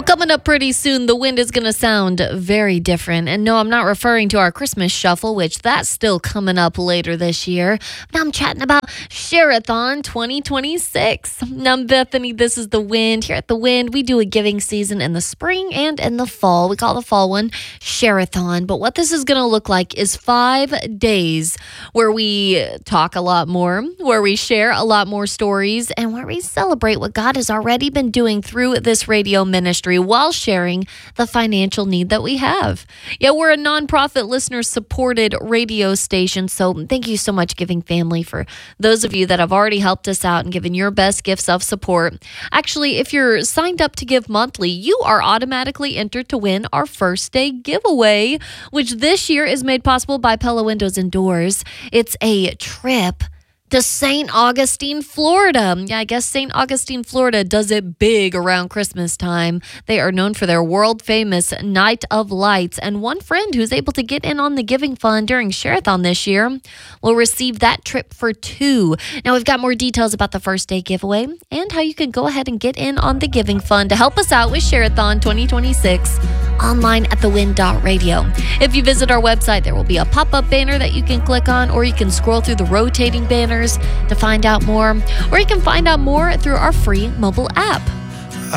Coming up pretty soon, the wind is going to sound very different. And no, I'm not referring to our Christmas shuffle, which that's still coming up later this year. Now I'm chatting about Share-a-thon 2026. Now I'm Bethany, this is The Wind. Here at The Wind, we do a giving season in the spring and in the fall. We call the fall one Share-a-thon. But what this is going to look like is 5 days where we talk a lot more, where we share a lot more stories, and where we celebrate what God has already been doing through this radio ministry while sharing the financial need that we have. Yeah, we're a nonprofit listener-supported radio station, so thank you so much, Giving Family, for those of you that have already helped us out and given your best gifts of support. Actually, if you're signed up to give monthly, you are automatically entered to win our first day giveaway, which this year is made possible by Pella Windows and Doors. It's a trip to St. Augustine, Florida. Yeah, I guess St. Augustine, Florida does it big around Christmas time. They are known for their world-famous Night of Lights, and one friend who's able to get in on the Giving Fund during Share-a-thon this year will receive that trip for 2. Now, we've got more details about the first day giveaway and how you can go ahead and get in on the Giving Fund to help us out with Share-a-thon 2026 online at thewind.radio. If you visit our website, there will be a pop-up banner that you can click on, or you can scroll through the rotating banners to find out more, or you can find out more through our free mobile app.